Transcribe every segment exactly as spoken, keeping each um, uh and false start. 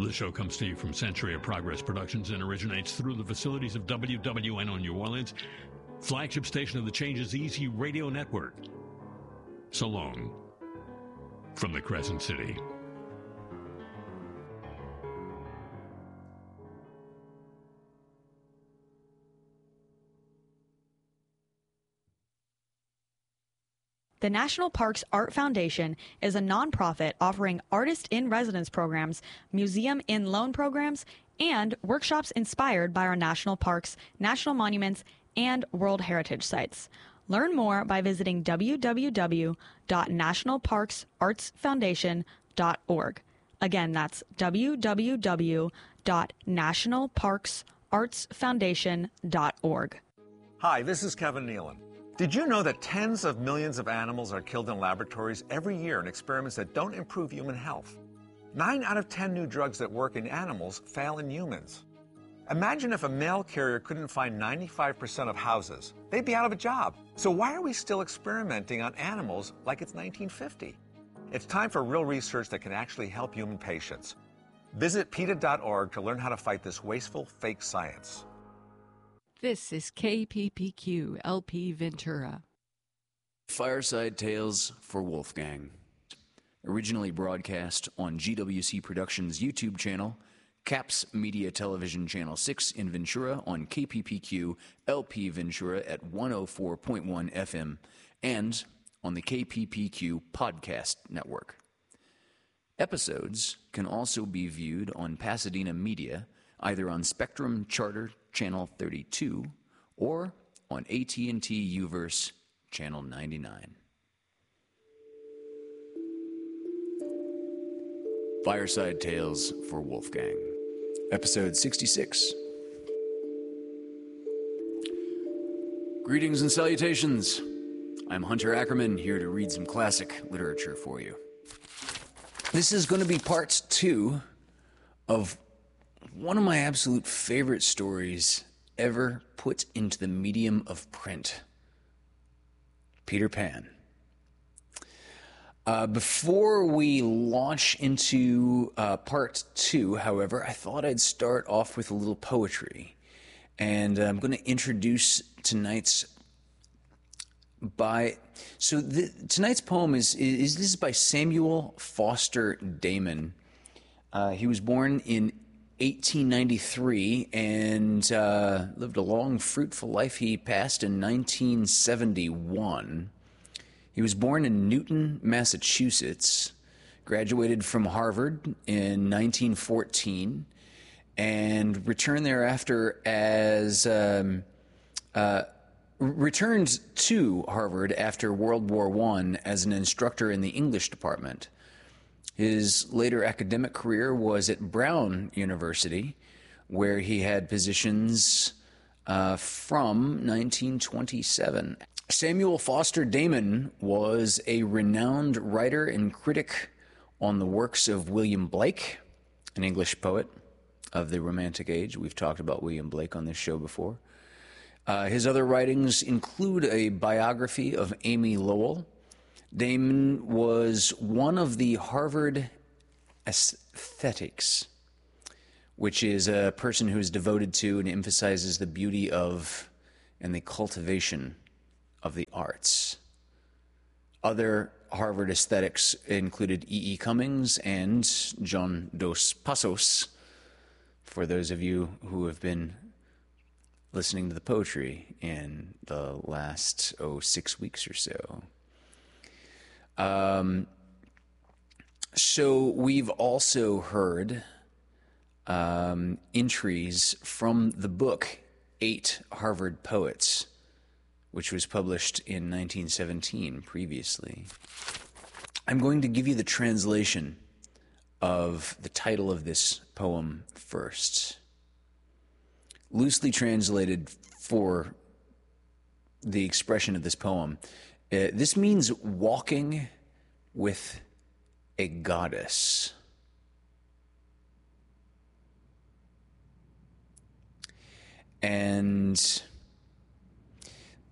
The show comes to you from Century of Progress Productions and originates through the facilities of W W N O New Orleans, flagship station of the Changes Easy Radio Network. So long from the Crescent City. The National Parks Art Foundation is a nonprofit offering artist-in-residence programs, museum-in-loan programs, and workshops inspired by our national parks, national monuments, and World Heritage Sites. Learn more by visiting w w w dot national parks arts foundation dot org. Again, that's w w w dot national parks arts foundation dot org. Hi, this is Kevin Nealon. Did you know that tens of millions of animals are killed in laboratories every year in experiments that don't improve human health? Nine out of ten new drugs that work in animals fail in humans. Imagine if a mail carrier couldn't find ninety-five percent of houses. They'd be out of a job. So why are we still experimenting on animals like it's nineteen fifty? It's time for real research that can actually help human patients. Visit PETA dot org to learn how to fight this wasteful, fake science. This is K P P Q L P Ventura. Fireside Tales for Wolfgang. Originally broadcast on G W C Productions' YouTube channel, Caps Media Television Channel six in Ventura on K P P Q L P Ventura at one oh four point one F M, and on the K P P Q Podcast Network. Episodes can also be viewed on Pasadena Media, either on Spectrum Charter Channel thirty-two or on A T and T Uverse Channel ninety-nine. Fireside Tales for Wolfgang, Episode sixty-six. Greetings and salutations. I'm Hunter Ackerman, here to read some classic literature for you. This is going to be part two of one of my absolute favorite stories ever put into the medium of print. Peter Pan. Uh, before we launch into uh, part two, however, I thought I'd start off with a little poetry. And I'm going to introduce tonight's by... So the, tonight's poem is, is... This is by Samuel Foster Damon. Uh, he was born in eighteen ninety-three and uh, lived a long, fruitful life. He passed in nineteen seventy-one. He was born in Newton, Massachusetts, graduated from Harvard in nineteen fourteen, and returned thereafter as um, uh, returned to Harvard after World War One as an instructor in the English department. His later academic career was at Brown University, where he had positions uh, from nineteen twenty-seven. Samuel Foster Damon was a renowned writer and critic on the works of William Blake, an English poet of the Romantic Age. We've talked about William Blake on this show before. Uh, his other writings include a biography of Amy Lowell. Damon was one of the Harvard aesthetics, which is a person who is devoted to and emphasizes the beauty of and the cultivation of the arts. Other Harvard aesthetics included E E. Cummings and John Dos Passos, for those of you who have been listening to the poetry in the last, oh, six weeks or so. Um, so we've also heard um, entries from the book Eight Harvard Poets, which was published in nineteen seventeen previously. I'm going to give you the translation of the title of this poem first. Loosely translated for the expression of this poem, uh, this means walking with a goddess. And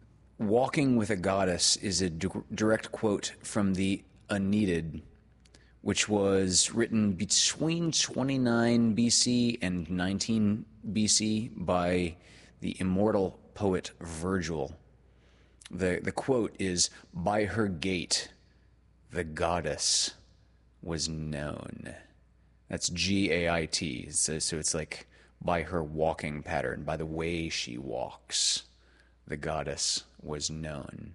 walking with a goddess is a d- direct quote from the Aeneid, which was written between twenty-nine B C and nineteen B C by the immortal poet Virgil. The, the quote is, "By her gait, the goddess was known." That's G A I T. So, so it's like by her walking pattern, by the way she walks, the goddess was known.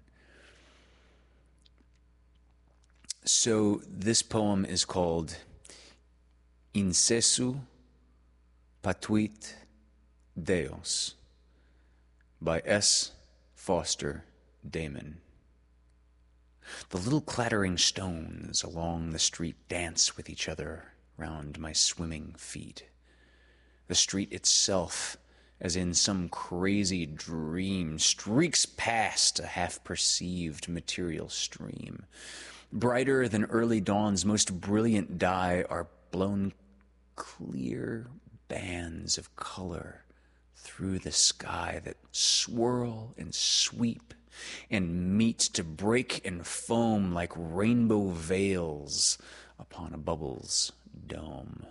So this poem is called Incessu Patuit Deos by S. Foster Damon. The little clattering stones along the street dance with each other round my swimming feet. The street itself, as in some crazy dream, streaks past a half-perceived material stream. Brighter than early dawn's most brilliant dye are blown clear bands of color through the sky that swirl and sweep and meet to break and foam like rainbow veils upon a bubble's dome.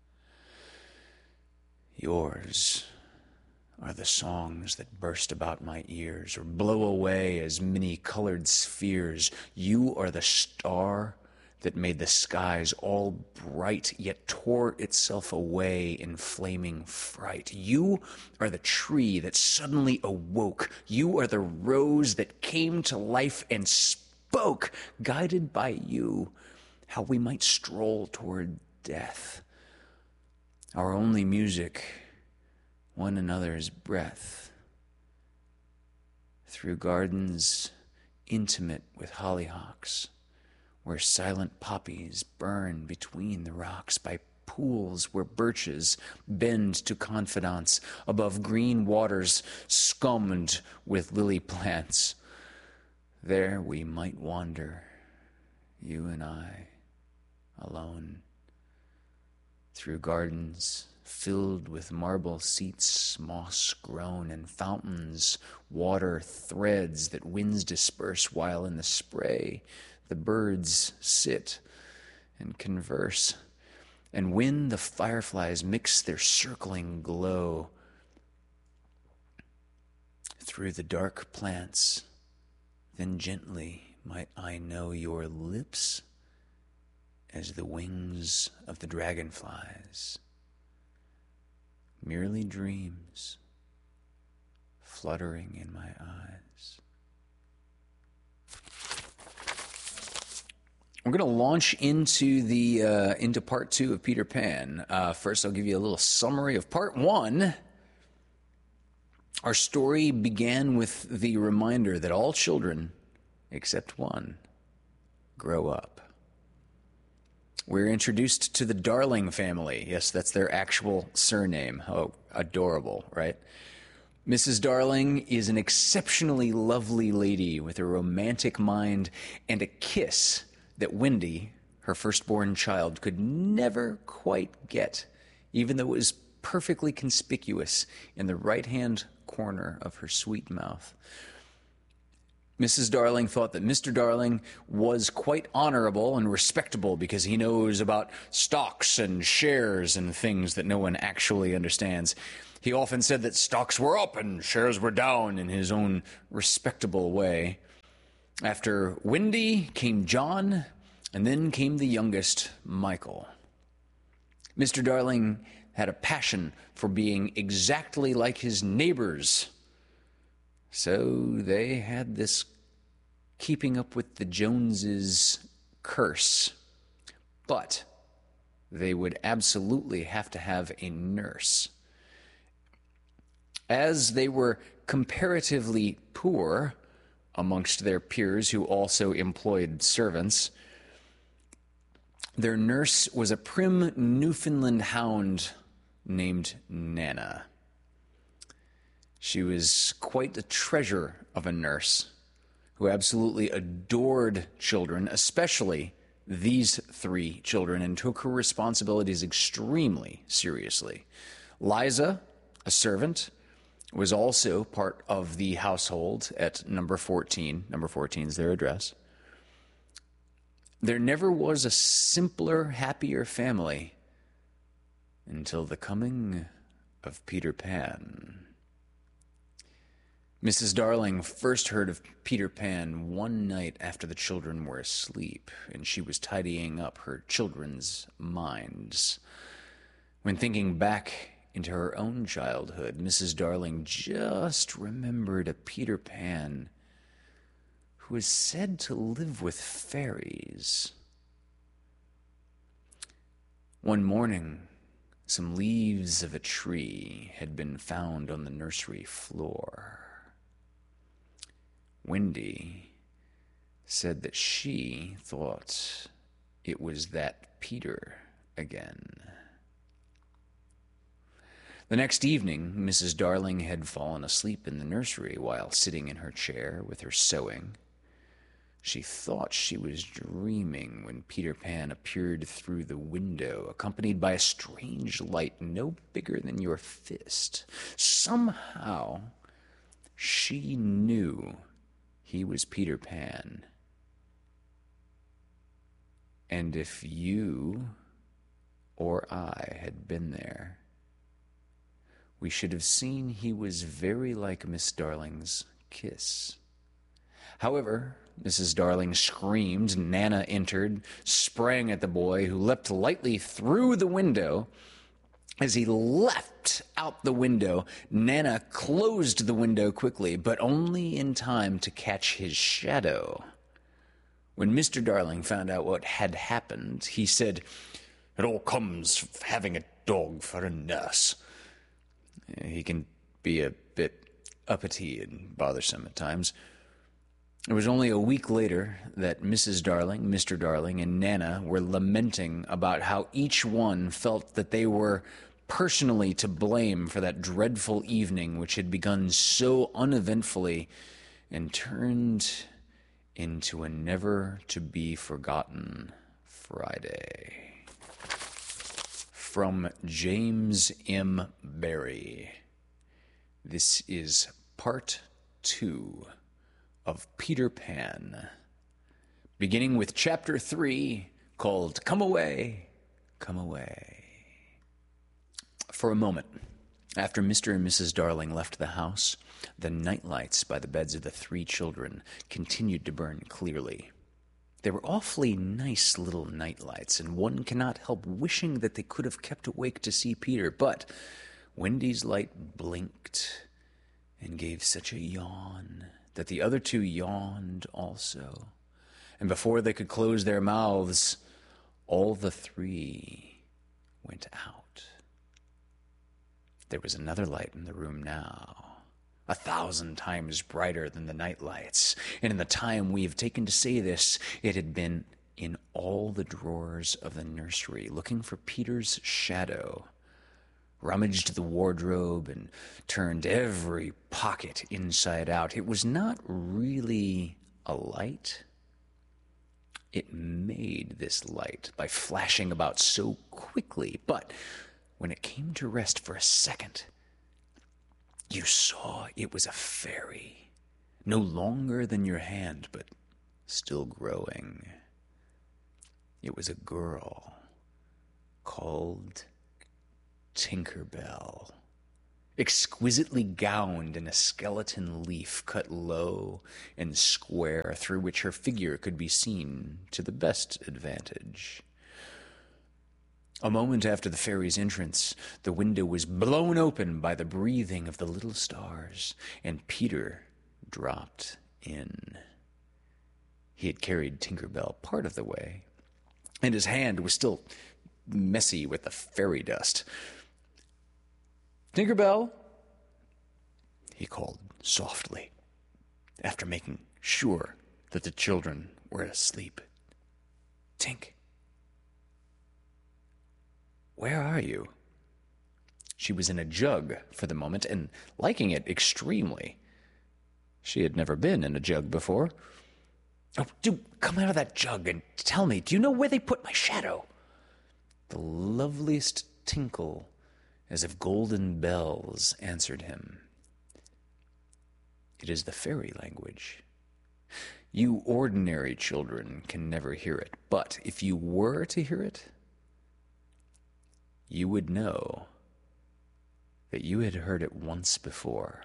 Yours are the songs that burst about my ears or blow away as many-colored spheres. You are the star that made the skies all bright, yet tore itself away in flaming fright. You are the tree that suddenly awoke. You are the rose that came to life and spoke, guided by you, how we might stroll toward death. Our only music, one another's breath, through gardens intimate with hollyhocks, where silent poppies burn between the rocks, by pools where birches bend to confidants, above green waters scummed with lily plants. There we might wander, you and I, alone, through gardens filled with marble seats, moss-grown, and fountains, water threads that winds disperse, while in the spray the birds sit and converse. And when the fireflies mix their circling glow through the dark plants, then gently might I know your lips as the wings of the dragonflies, merely dreams fluttering in my eyes. We're going to launch into the uh, into part two of Peter Pan. Uh, first, I'll give you a little summary of part one. Our story began with the reminder that all children, except one, grow up. We're introduced to the Darling family. Yes, that's their actual surname. How adorable, right? Missus Darling is an exceptionally lovely lady with a romantic mind and a kiss that Wendy, her firstborn child, could never quite get, even though it was perfectly conspicuous in the right-hand corner of her sweet mouth. Missus Darling thought that Mister Darling was quite honorable and respectable because he knows about stocks and shares and things that no one actually understands. He often said that stocks were up and shares were down in his own respectable way. After Wendy came John, and then came the youngest, Michael. Mister Darling had a passion for being exactly like his neighbors. So they had this keeping up with the Joneses curse. But they would absolutely have to have a nurse. As they were comparatively poor amongst their peers who also employed servants, their nurse was a prim Newfoundland hound named Nana. She was quite a treasure of a nurse who absolutely adored children, especially these three children, and took her responsibilities extremely seriously. Liza, a servant, was also part of the household at number fourteen. Number fourteen is their address. There never was a simpler, happier family until the coming of Peter Pan. Missus Darling first heard of Peter Pan one night after the children were asleep, and she was tidying up her children's minds. When thinking back into her own childhood, Missus Darling just remembered a Peter Pan who is said to live with fairies. One morning, some leaves of a tree had been found on the nursery floor. Wendy said that she thought it was that Peter again. The next evening, Missus Darling had fallen asleep in the nursery while sitting in her chair with her sewing. She thought she was dreaming when Peter Pan appeared through the window, accompanied by a strange light no bigger than your fist. Somehow, she knew he was Peter Pan. And if you or I had been there, we should have seen he was very like Miss Darling's kiss. However, Missus Darling screamed, Nana entered, sprang at the boy, who leapt lightly through the window. As he leapt out the window, Nana closed the window quickly, but only in time to catch his shadow. When Mister Darling found out what had happened, he said, "It all comes of having a dog for a nurse." He can be a bit uppity and bothersome at times. It was only a week later that Missus Darling, Mister Darling, and Nana were lamenting about how each one felt that they were personally to blame for that dreadful evening which had begun so uneventfully and turned into a never-to-be-forgotten Friday. From James M. Barrie. This is part two of Peter Pan, beginning with chapter three, called Come Away, Come Away. For a moment, after Mister and Missus Darling left the house, the night lights by the beds of the three children continued to burn clearly. They were awfully nice little night lights, and one cannot help wishing that they could have kept awake to see Peter, but Wendy's light blinked and gave such a yawn that the other two yawned also, and before they could close their mouths, all the three went out. There was another light in the room now, a thousand times brighter than the night lights, and in the time we have taken to say this, it had been in all the drawers of the nursery, looking for Peter's shadow, rummaged the wardrobe and turned every pocket inside out. It was not really a light. It made this light by flashing about so quickly, but when it came to rest for a second, you saw it was a fairy, no longer than your hand, but still growing. It was a girl called Tinker Bell, exquisitely gowned in a skeleton leaf cut low and square through which her figure could be seen to the best advantage. A moment after the fairy's entrance, the window was blown open by the breathing of the little stars, and Peter dropped in. He had carried Tinker Bell part of the way, and his hand was still messy with the fairy dust. "Tinker Bell," he called softly, after making sure that the children were asleep. "Tink, where are you?" She was in a jug for the moment, and liking it extremely. She had never been in a jug before. "Oh, do come out of that jug and tell me, do you know where they put my shadow?" The loveliest tinkle, as if golden bells, answered him. It is the fairy language. You ordinary children can never hear it, but if you were to hear it, you would know that you had heard it once before.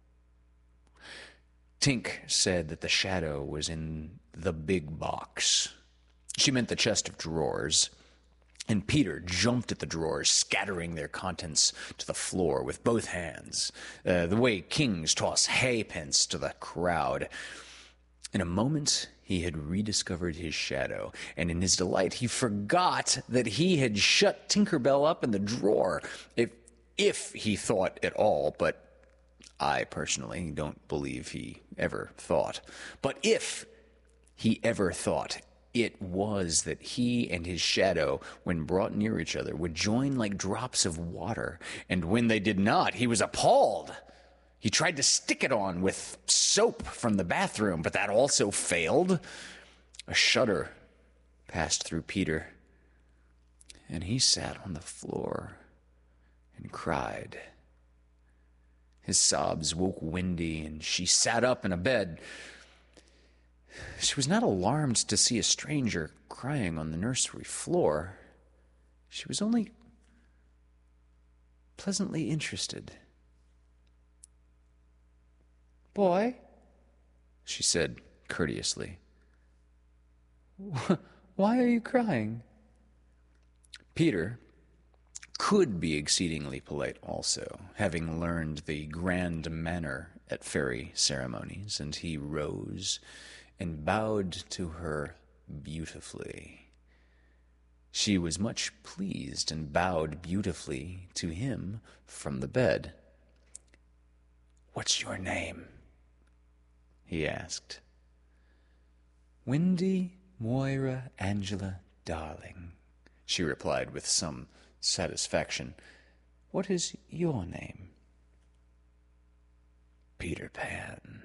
Tink said that the shadow was in the big box. She meant the chest of drawers. And Peter jumped at the drawers, scattering their contents to the floor with both hands, uh, the way kings toss haypence to the crowd. In a moment, he had rediscovered his shadow, and in his delight, he forgot that he had shut Tinkerbell up in the drawer, if, if he thought at all, but I personally don't believe he ever thought. But if he ever thought, it was that he and his shadow, when brought near each other, would join like drops of water, and when they did not, he was appalled. He tried to stick it on with soap from the bathroom, but that also failed. A shudder passed through Peter, and he sat on the floor and cried. His sobs woke Wendy, and she sat up in a bed. She was not alarmed to see a stranger crying on the nursery floor. She was only pleasantly interested. "Boy," she said courteously, "why are you crying?" Peter could be exceedingly polite also, having learned the grand manner at fairy ceremonies, and he rose and bowed to her beautifully. She was much pleased and bowed beautifully to him from the bed. "What's your name?" he asked. "Wendy Moira Angela Darling," she replied with some satisfaction. "What is your name?" "Peter Pan."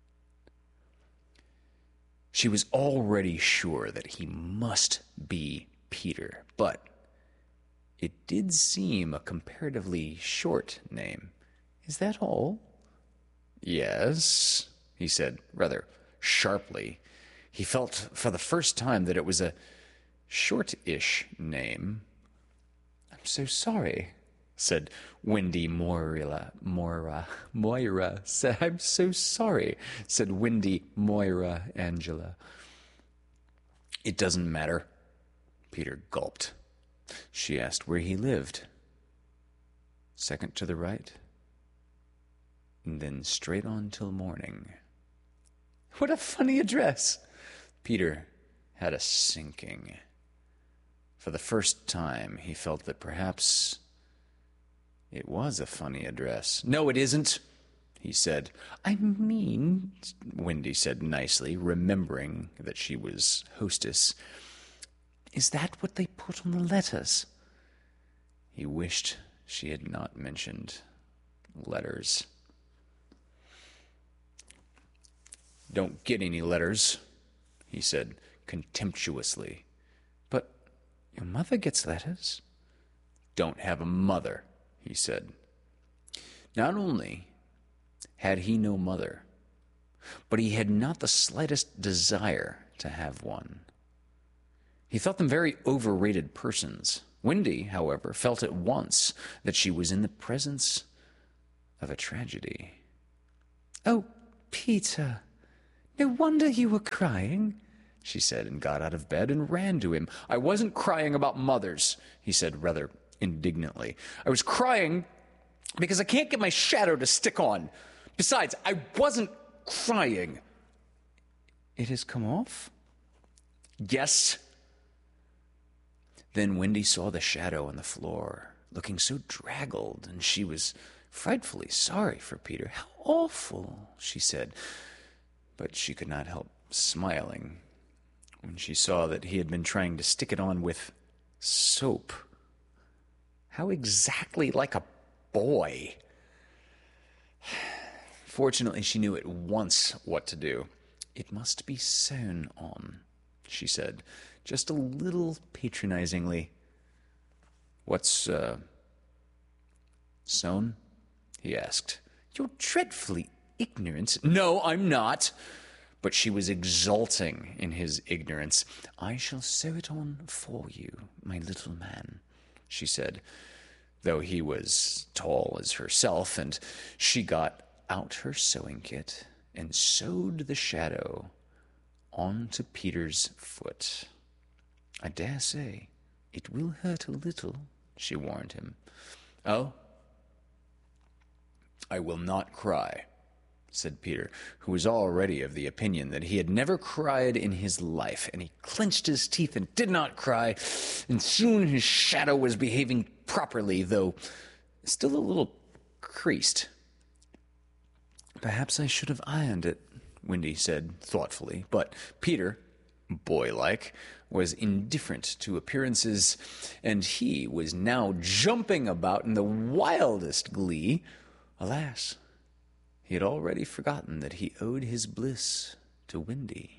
She was already sure that he must be Peter, but it did seem a comparatively short name. "Is that all?" "Yes," he said, rather sharply. He felt for the first time that it was a short-ish name. "I'm so sorry," said Wendy Moira. Moira. Moira said, "I'm so sorry," said Wendy Moira Angela. "It doesn't matter." Peter gulped. She asked where he lived. "Second to the right, and then straight on till morning." "What a funny address!" Peter had a sinking. For the first time, he felt that perhaps it was a funny address. "No, it isn't," he said. "I mean," Wendy said nicely, remembering that she was hostess, "is that what they put on the letters?" He wished she had not mentioned letters. "Don't get any letters," he said contemptuously. "But your mother gets letters." "Don't have a mother," he said. Not only had he no mother, but he had not the slightest desire to have one. He thought them very overrated persons. Wendy, however, felt at once that she was in the presence of a tragedy. "Oh, Peter, no wonder you were crying," she said, and got out of bed and ran to him. "I wasn't crying about mothers," he said rather indignantly. "I was crying because I can't get my shadow to stick on. Besides, I wasn't crying." "It has come off?" "Yes." Then Wendy saw the shadow on the floor, looking so draggled, and she was frightfully sorry for Peter. "How awful," she said. But she could not help smiling when she saw that he had been trying to stick it on with soap. How exactly like a boy. Fortunately, she knew at once what to do. "It must be sewn on," she said, just a little patronizingly. "What's, uh, sewn?" he asked. "You're dreadfully ignorant." "No, I'm not." but she was exulting in his ignorance. "I shall sew it on for you, my little man," she said, though he was tall as herself, and she got out her sewing kit and sewed the shadow onto Peter's foot. "I dare say it will hurt a little," she warned him. "Oh, I will not cry," said Peter, who was already of the opinion that he had never cried in his life, and he clenched his teeth and did not cry, and soon his shadow was behaving properly, though still a little creased. "Perhaps I should have ironed it," Wendy said thoughtfully, but Peter, boy-like, was indifferent to appearances, and he was now jumping about in the wildest glee. Alas, he had already forgotten that he owed his bliss to Wendy.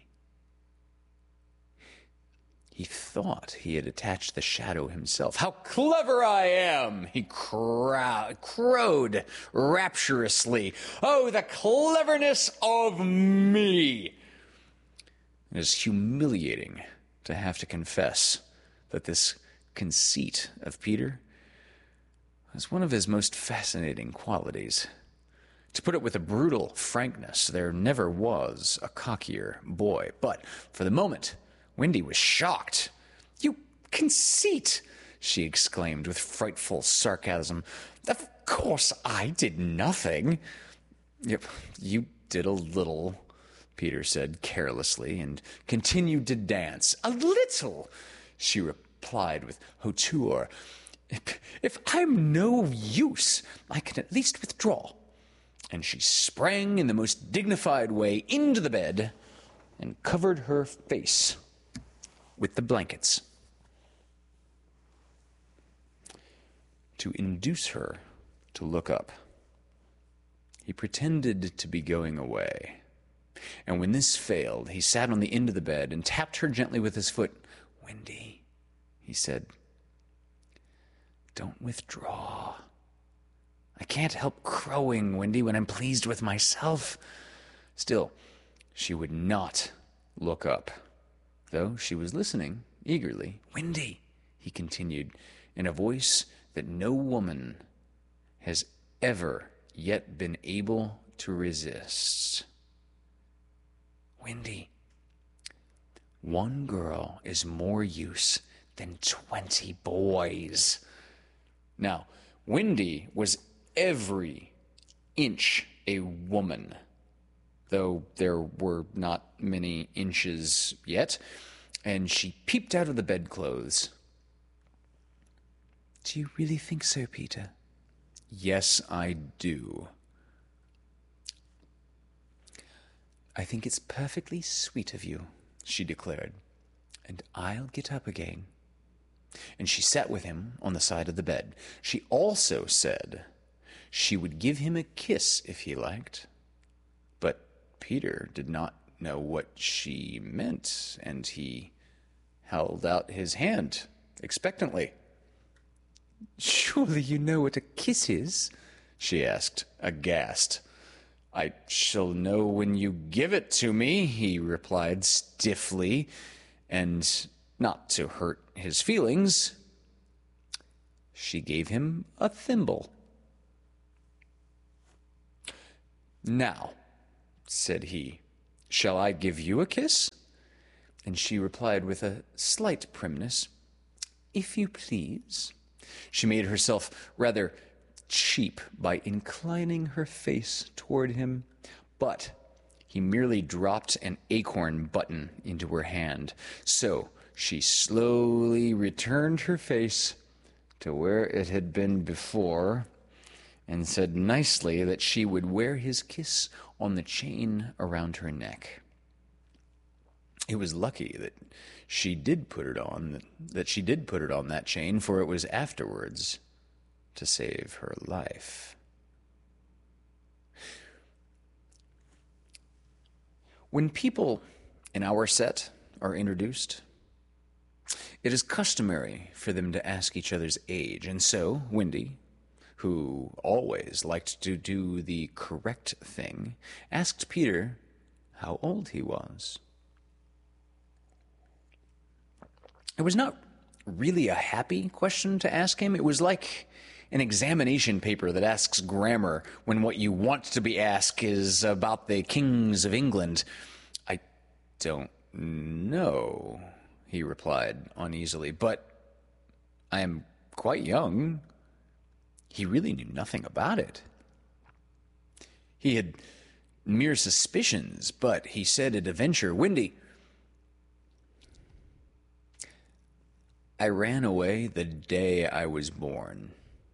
He thought he had attached the shadow himself. "How clever I am!" he crow- crowed rapturously. "Oh, the cleverness of me!" It is humiliating to have to confess that this conceit of Peter was one of his most fascinating qualities. To put it with a brutal frankness, there never was a cockier boy. But for the moment, Wendy was shocked. "You conceit!" she exclaimed with frightful sarcasm. "Of course I did nothing." "Yep, you did a little," Peter said carelessly, and continued to dance. "A little," she replied with hauteur. If, if I'm no use, I can at least withdraw." And she sprang in the most dignified way into the bed and covered her face with the blankets. To induce her to look up, he pretended to be going away. And when this failed, he sat on the end of the bed and tapped her gently with his foot. "Wendy," he said, "don't withdraw. I can't help crowing, Wendy, when I'm pleased with myself." Still, she would not look up, though she was listening eagerly. "Wendy," he continued, in a voice that no woman has ever yet been able to resist. "Wendy, one girl is more use than twenty boys." Now, Wendy was every inch a woman, though there were not many inches yet, and she peeped out of the bedclothes. "Do you really think so, Peter?" "Yes, I do." "I think it's perfectly sweet of you," she declared, "and I'll get up again." And she sat with him on the side of the bed. She also said she would give him a kiss if he liked. But Peter did not know what she meant, and he held out his hand expectantly. "Surely you know what a kiss is?" she asked, aghast. "I shall know when you give it to me," he replied stiffly, and not to hurt his feelings, she gave him a thimble. "Now," said he, "shall I give you a kiss?" And she replied with a slight primness, "If you please." She made herself rather cheap by inclining her face toward him, but he merely dropped an acorn button into her hand. So she slowly returned her face to where it had been before, and said nicely that she would wear his kiss on the chain around her neck. It was lucky that she did put it on, that she did put it on that chain, for it was afterwards to save her life. When people in our set are introduced, it is customary for them to ask each other's age, and so Wendy, who always liked to do the correct thing, asked Peter how old he was. It was not really a happy question to ask him. It was like an examination paper that asks grammar when what you want to be asked is about the kings of England. I don't know, he replied uneasily, but I am quite young. He really knew nothing about it. He had mere suspicions, but he said at a venture, Wendy, I ran away the day I was born.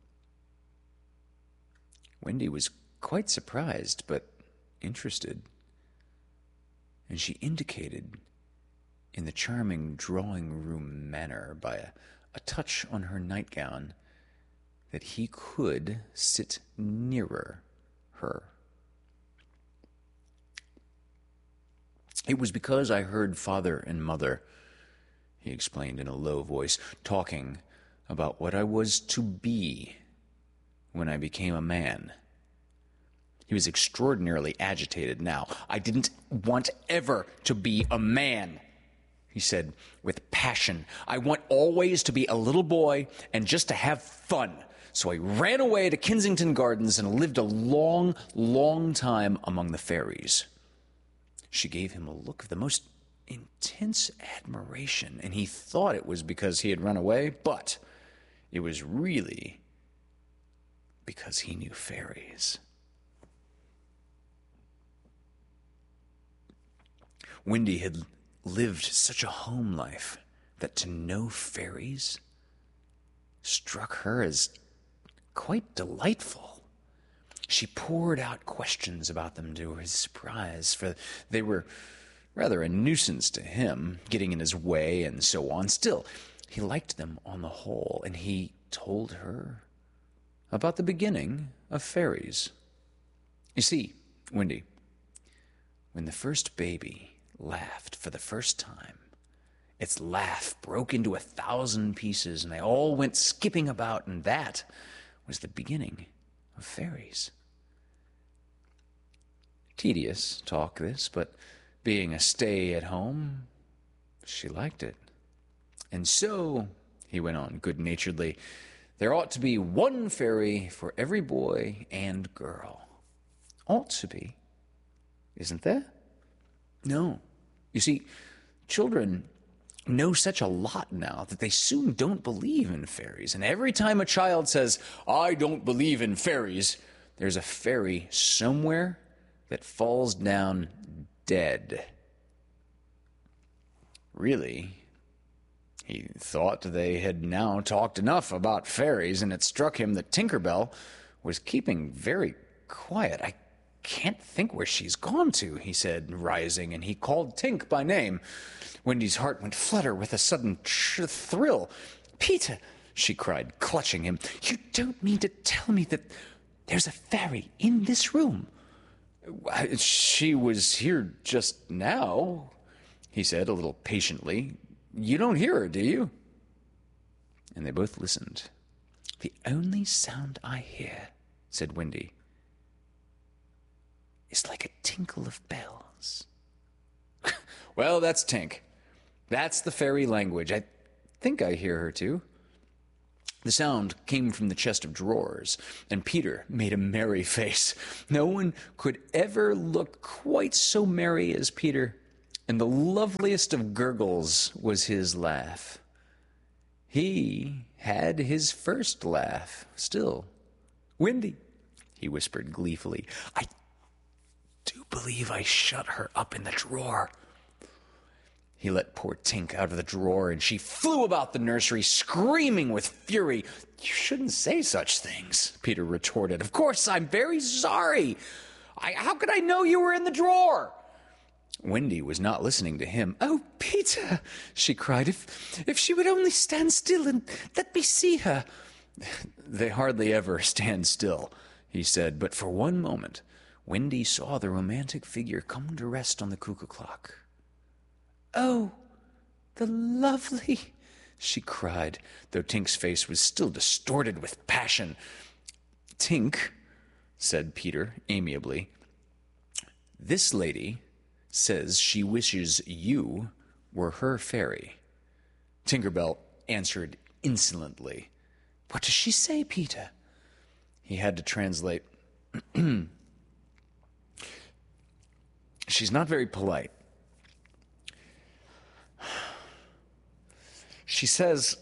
Wendy was quite surprised, but interested, and she indicated in the charming drawing-room manner by a, a touch on her nightgown that he could sit nearer her. It was because I heard father and mother, he explained in a low voice, talking about what I was to be when I became a man. He was extraordinarily agitated now. I didn't want ever to be a man, he said with passion. I want always to be a little boy and just to have fun. So I ran away to Kensington Gardens and lived a long, long time among the fairies. She gave him a look of the most intense admiration, and he thought it was because he had run away, but it was really because he knew fairies. Wendy had lived such a home life that to know fairies struck her as quite delightful. She poured out questions about them to his surprise, for they were rather a nuisance to him, getting in his way and so on. Still, he liked them on the whole, and he told her about the beginning of fairies. You see, Wendy, when the first baby laughed for the first time, its laugh broke into a thousand pieces, and they all went skipping about, and that was the beginning of fairies. Tedious talk, this, but being a stay-at-home, she liked it. And so, he went on good-naturedly, there ought to be one fairy for every boy and girl. Ought to be, isn't there? No. You see, children know such a lot now that they soon don't believe in fairies. And every time a child says, I don't believe in fairies, there's a fairy somewhere that falls down dead. Really, he thought they had now talked enough about fairies, and it struck him that Tinkerbell was keeping very quiet. I can't think where she's gone to, he said, rising, and he called Tink by name. Wendy's heart went flutter with a sudden tr- thrill. Peter, she cried, clutching him, you don't mean to tell me that there's a fairy in this room? She was here just now, he said a little patiently. You don't hear her, do you? And they both listened. The only sound I hear, said Wendy, is like a tinkle of bells. Well, that's Tink. That's the fairy language. I think I hear her, too. The sound came from the chest of drawers, and Peter made a merry face. No one could ever look quite so merry as Peter, and the loveliest of gurgles was his laugh. He had his first laugh still. Wendy, he whispered gleefully, I do believe I shut her up in the drawer. He let poor Tink out of the drawer, and she flew about the nursery, screaming with fury. You shouldn't say such things, Peter retorted. Of course, I'm very sorry. I, how could I know you were in the drawer? Wendy was not listening to him. Oh, Peter, she cried, if, if she would only stand still and let me see her. They hardly ever stand still, he said, but for one moment, Wendy saw the romantic figure come to rest on the cuckoo clock. Oh, the lovely, she cried, though Tink's face was still distorted with passion. Tink, said Peter amiably, this lady says she wishes you were her fairy. Tinkerbell answered insolently. What does she say, Peter? He had to translate. She's not very polite. She says,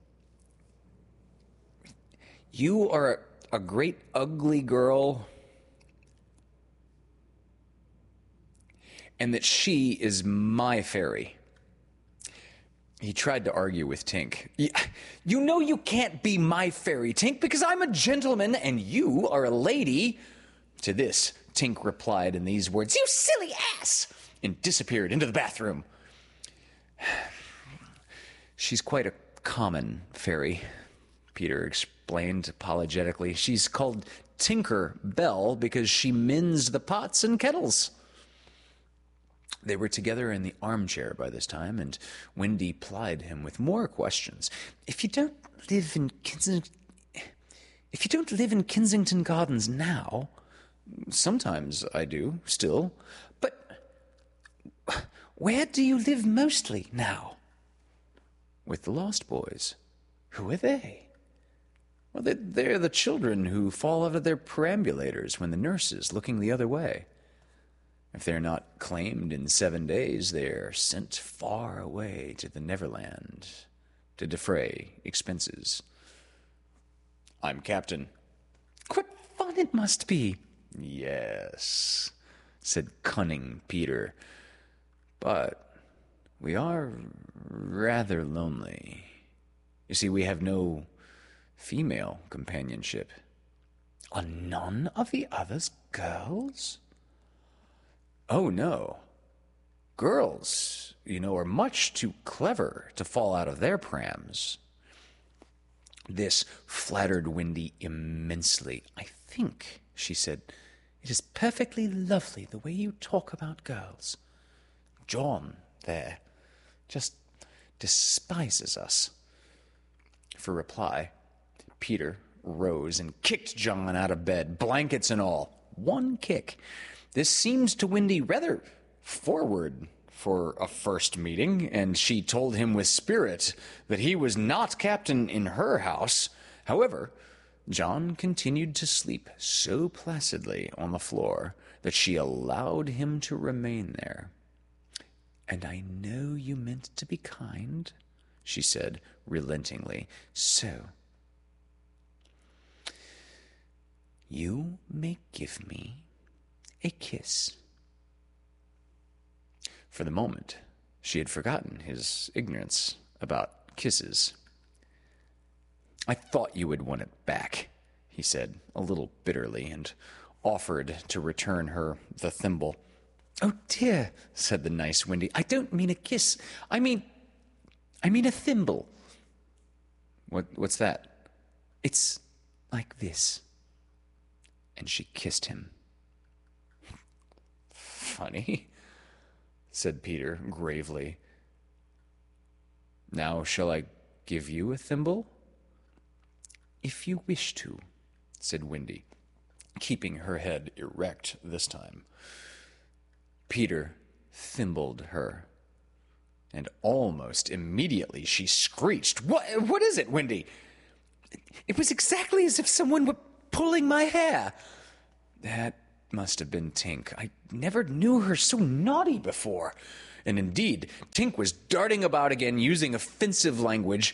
you are a great ugly girl, and that she is my fairy. He tried to argue with Tink. You know you can't be my fairy, Tink, because I'm a gentleman and you are a lady. To this, Tink replied in these words, you silly ass, and disappeared into the bathroom. She's quite a common fairy, Peter explained apologetically. She's called Tinker Bell because she mends the pots and kettles. They were together in the armchair by this time, and Wendy plied him with more questions. If you don't live in Kensington, if you don't live in Kensington Gardens now, sometimes I do, still, but where do you live mostly now? With the Lost Boys. Who are they? Well, they're, they're the children who fall out of their perambulators when the nurse is looking the other way. If they're not claimed in seven days, they're sent far away to the Neverland to defray expenses. I'm Captain. What fun it must be. Yes, said cunning Peter. But we are rather lonely. You see, we have no female companionship. Are none of the others girls? Oh, no. Girls, you know, are much too clever to fall out of their prams. This flattered Wendy immensely. I think, she said, it is perfectly lovely the way you talk about girls. John, there, just despises us. For reply, Peter rose and kicked John out of bed, blankets and all. One kick. This seemed to Wendy rather forward for a first meeting, and she told him with spirit that he was not captain in her house. However, John continued to sleep so placidly on the floor that she allowed him to remain there. And I know you meant to be kind, she said relentingly. So, you may give me a kiss. For the moment, she had forgotten his ignorance about kisses. I thought you would want it back, he said, a little bitterly, and offered to return her the thimble. Oh, dear, said the nice Wendy, I don't mean a kiss. I mean, I mean a thimble. What, what's that? It's like this. And she kissed him. Funny, said Peter gravely. Now shall I give you a thimble? If you wish to, said Wendy, keeping her head erect this time. Peter thimbled her, and almost immediately she screeched, What, what is it, Wendy? It was exactly as if someone were pulling my hair. That must have been Tink. I never knew her so naughty before. And indeed, Tink was darting about again, using offensive language.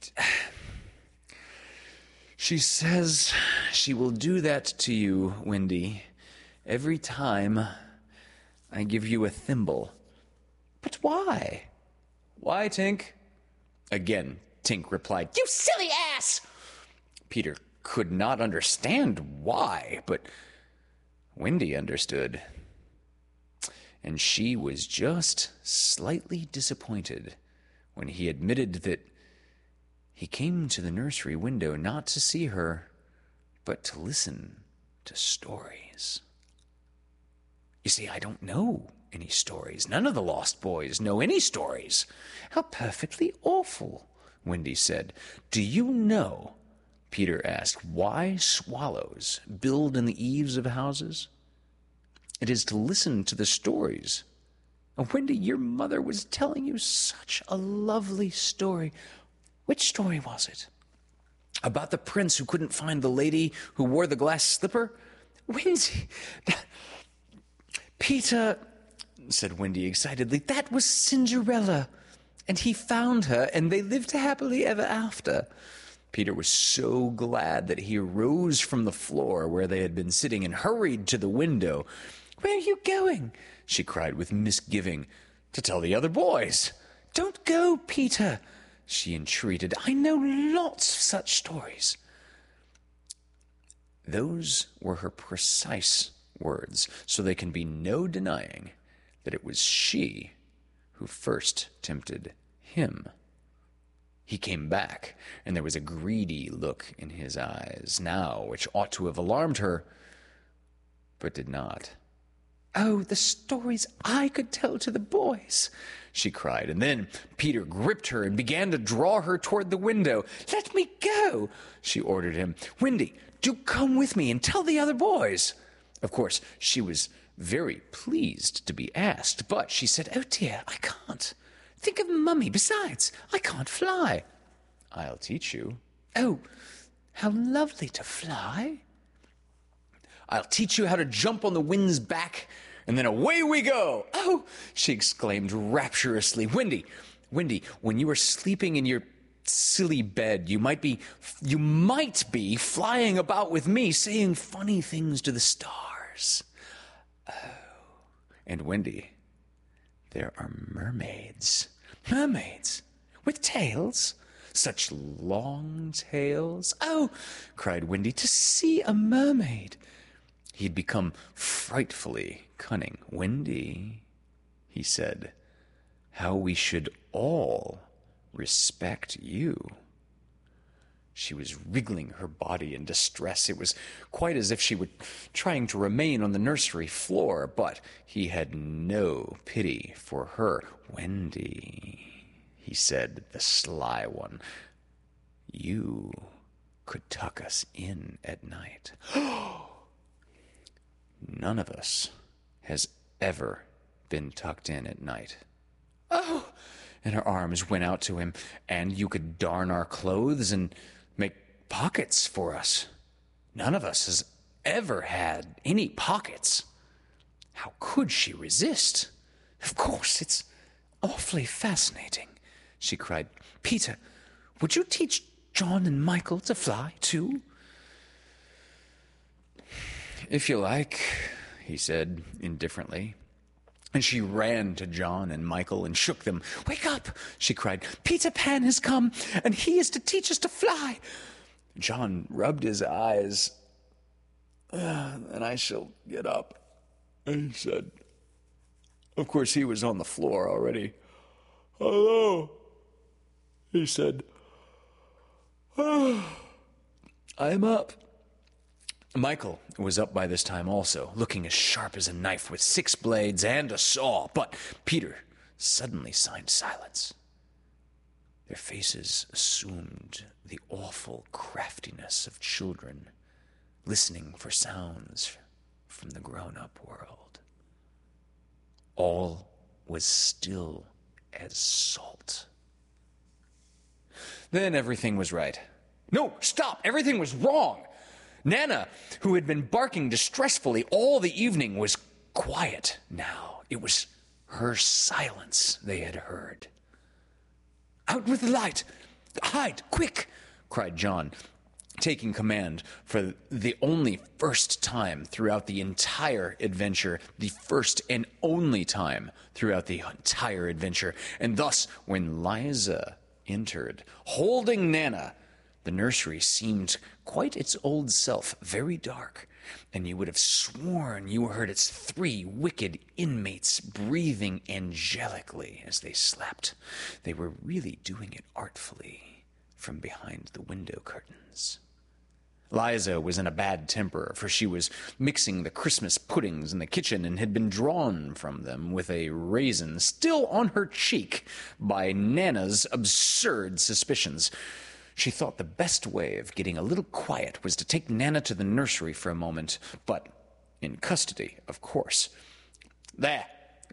She says she will do that to you, Wendy, every time I give you a thimble. But why? Why, Tink? Again, Tink replied, You silly ass! Peter could not understand why, but Wendy understood, and she was just slightly disappointed when he admitted that he came to the nursery window not to see her, but to listen to stories. You see, I don't know any stories. None of the Lost Boys know any stories. How perfectly awful, Wendy said. Do you know, Peter asked, why swallows build in the eaves of houses? It is to listen to the stories Oh, Wendy, your mother was telling you such a lovely story. Which story was it? About the prince who couldn't find the lady who wore the glass slipper? Wendy, Peter, said Wendy excitedly, that was Cinderella. And he found her, and they lived happily ever after. Peter was so glad that he rose from the floor where they had been sitting and hurried to the window. Where are you going? She cried with misgiving. To tell the other boys. Don't go, Peter, she entreated. I know lots of such stories. Those were her precise words, so there can be no denying that it was she who first tempted him. He came back, and there was a greedy look in his eyes now, which ought to have alarmed her, but did not. Oh, the stories I could tell to the boys, she cried, and then Peter gripped her and began to draw her toward the window. Let me go, she ordered him. Wendy, do come with me and tell the other boys. Of course, she was very pleased to be asked, but she said, oh dear, I can't. Think of Mummy. Besides, I can't fly. I'll teach you. Oh, how lovely to fly. I'll teach you how to jump on the wind's back, and then away we go. Oh, she exclaimed rapturously. Wendy, Wendy, when you are sleeping in your silly bed, you might be, you might be flying about with me, saying funny things to the stars. Oh, and Wendy, there are mermaids. Mermaids with tails. Such long tails. Oh, cried Wendy, to see a mermaid. He had become frightfully cunning. Wendy, he said, how we should all respect you. She was wriggling her body in distress. It was quite as if she were trying to remain on the nursery floor, but he had no pity for her. Wendy, he said, the sly one, you could tuck us in at night. None of us has ever been tucked in at night. Oh! And her arms went out to him, and you could darn our clothes and make pockets for us. None of us has ever had any pockets. How could she resist? Of course, it's awfully fascinating, she cried. Peter, would you teach John and Michael to fly, too? If you like, he said indifferently. And she ran to John and Michael and shook them. Wake up, she cried. Peter Pan has come, and he is to teach us to fly. John rubbed his eyes. Uh, and I shall get up, he said. Of course, he was on the floor already. Hello, he said. Oh, I'm up. Michael was up by this time also, looking as sharp as a knife with six blades and a saw, but Peter suddenly signed silence. Their faces assumed the awful craftiness of children, listening for sounds from the grown-up world. All was still as salt. Then everything was right. No, stop! Everything was wrong! Nana, who had been barking distressfully all the evening, was quiet now. It was her silence they had heard. Out with the light! Hide, quick! Cried John, taking command for the only first time throughout the entire adventure, the first and only time throughout the entire adventure. And thus, when Liza entered, holding Nana, the nursery seemed quite its old self, very dark, and you would have sworn you heard its three wicked inmates breathing angelically as they slept. They were really doing it artfully from behind the window curtains. Liza was in a bad temper, for she was mixing the Christmas puddings in the kitchen and had been drawn from them with a raisin still on her cheek by Nana's absurd suspicions. She thought the best way of getting a little quiet was to take Nana to the nursery for a moment, but in custody, of course. There,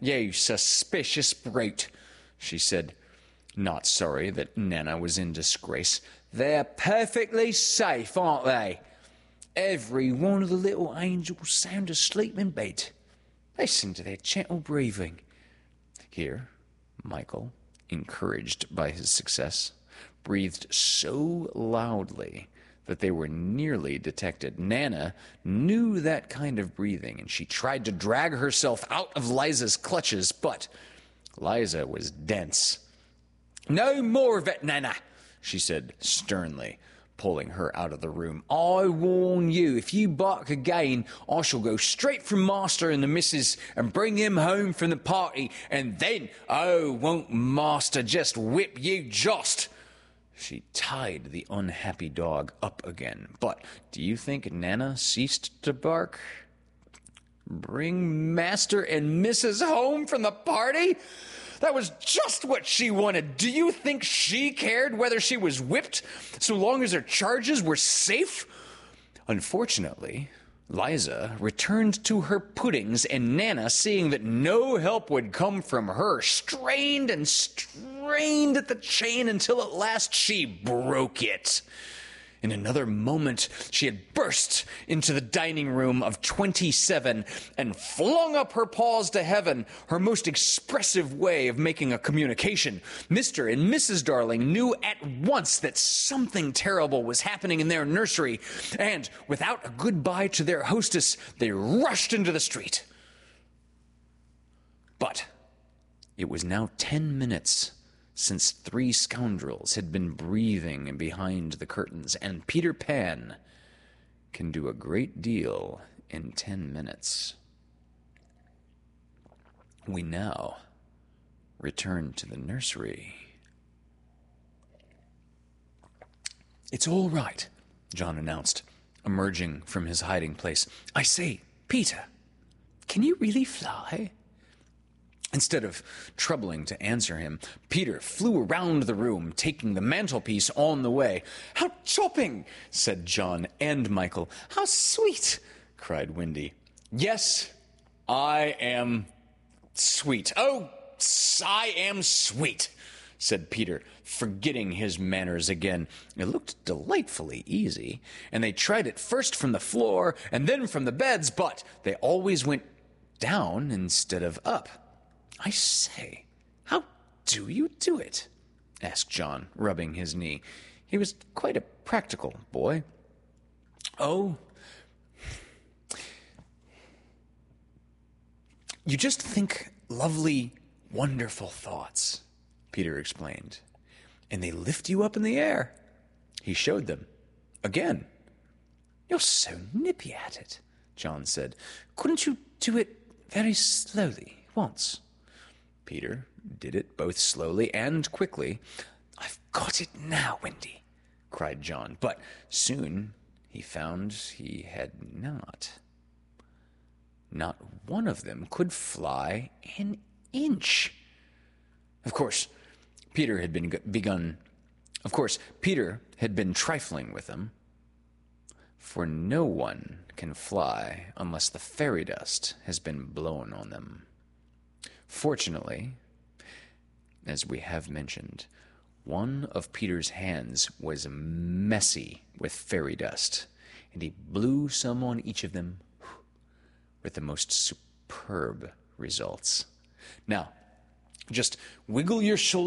"You suspicious brute," she said, not sorry that Nana was in disgrace. "They're perfectly safe, aren't they? Every one of the little angels sound asleep in bed. Listen to their gentle breathing." Here, Michael, encouraged by his success, breathed so loudly that they were nearly detected. Nana knew that kind of breathing, and she tried to drag herself out of Liza's clutches, but Liza was dense. "No more of it, Nana," she said sternly, pulling her out of the room. "I warn you, if you bark again, I shall go straight for Master and the missus and bring him home from the party, and then, oh, won't Master just whip you just!" She tied the unhappy dog up again. But do you think Nana ceased to bark? Bring Master and Missus home from the party? That was just what she wanted. Do you think she cared whether she was whipped, so long as her charges were safe? Unfortunately, Liza returned to her puddings, and Nana, seeing that no help would come from her, strained and strained at the chain until at last she broke it. In another moment, she had burst into the dining room of twenty-seven and flung up her paws to heaven, her most expressive way of making a communication. Mister and Missus Darling knew at once that something terrible was happening in their nursery, and without a goodbye to their hostess, they rushed into the street. But it was now ten minutes since three scoundrels had been breathing behind the curtains, and Peter Pan can do a great deal in ten minutes. We now return to the nursery. "It's all right," John announced, emerging from his hiding place. "I say, Peter, can you really fly?" Instead of troubling to answer him, Peter flew around the room, taking the mantelpiece on the way. "How chopping!" said John and Michael. "How sweet!" cried Wendy. "Yes, I am sweet. Oh, I am sweet," said Peter, forgetting his manners again. It looked delightfully easy, and they tried it first from the floor and then from the beds, but they always went down instead of up. "I say, how do you do it?" asked John, rubbing his knee. He was quite a practical boy. "Oh, you just think lovely, wonderful thoughts," Peter explained, "and they lift you up in the air." He showed them. Again. "You're so nippy at it," John said. "Couldn't you do it very slowly once?" Peter did it both slowly and quickly. "I've got it now, Wendy," cried John, but soon he found he had not. Not one of them could fly an inch. Of course, Peter had been begun. Of course, Peter had been trifling with them, for no one can fly unless the fairy dust has been blown on them. Fortunately, as we have mentioned, one of Peter's hands was messy with fairy dust, and he blew some on each of them with the most superb results. Now, just wiggle your shoulders